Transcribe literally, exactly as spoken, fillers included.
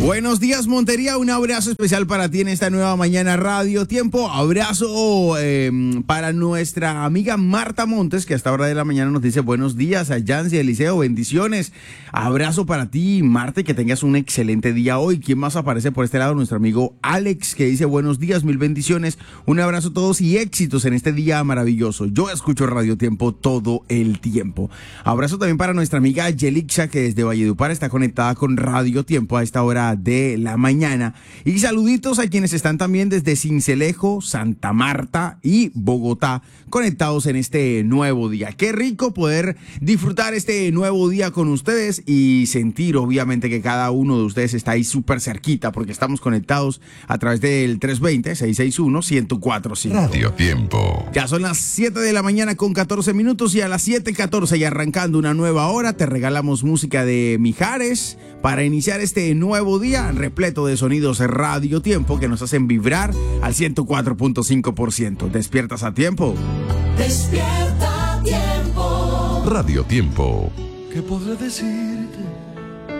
Buenos días, Montería. Un abrazo especial para ti en esta nueva mañana Radio Tiempo. Abrazo eh, para nuestra amiga Marta Montes, que a esta hora de la mañana nos dice buenos días a Yancy, Eliseo, bendiciones. Abrazo para ti, Marta, y que tengas un excelente día hoy. ¿Quién más aparece por este lado? Nuestro amigo Alex, que dice buenos días, mil bendiciones. Un abrazo a todos y éxitos en este día maravilloso. Yo escucho Radio Tiempo todo el tiempo. Abrazo también para nuestra amiga Yelixa, que desde Valledupar está conectada con Radio Tiempo a esta hora de la mañana. Y saluditos a quienes están también desde Sincelejo, Santa Marta y Bogotá conectados en este nuevo día. Qué rico poder disfrutar este nuevo día con ustedes y sentir obviamente que cada uno de ustedes está ahí súper cerquita porque estamos conectados a través del tres dos cero, seis seis uno, uno cero cuatro cinco. Radio Tiempo. Ya son las siete de la mañana con catorce minutos y a las siete catorce y arrancando una nueva hora te regalamos música de Mijares para iniciar este nuevo día repleto de sonidos Radio Tiempo que nos hacen vibrar al ciento cuatro punto cinco por ciento. ¿Despiertas a tiempo? Despierta a tiempo. Radio Tiempo. ¿Qué podré decirte?